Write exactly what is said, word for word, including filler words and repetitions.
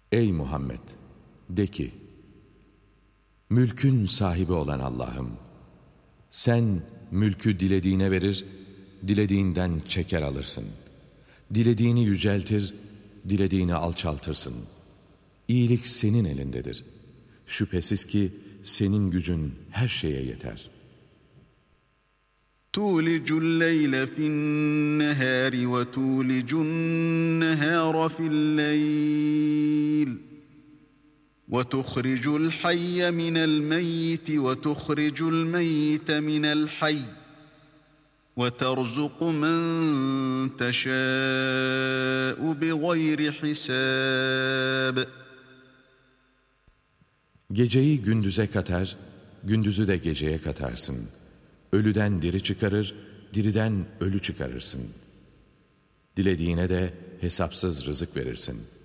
Ey Muhammed! De ki, mülkün sahibi olan Allah'ım, sen mülkü dilediğine verir, dilediğinden çeker alırsın. Dilediğini yüceltir, dilediğini alçaltırsın. İyilik senin elindedir. Şüphesiz ki senin gücün her şeye yeter. تُولِجُ اللَّيْلَ فِي النَّهَارِ وَتُولِجُ النَّهَارَ فِي اللَّيْلِ وَتُخْرِجُ الْحَيَّ مِنَ الْمَيِّتِ وَتُخْرِجُ الْمَيِّتَ مِنَ الْحَيِّ وَتَرْزُقُ مَن تَشَاءُ بِغَيْرِ حِسَابٍ. Geceyi gündüze katar, gündüzü de geceye katarsın. Ölüden diri çıkarır, diriden ölü çıkarırsın. Dilediğine de hesapsız rızık verirsin.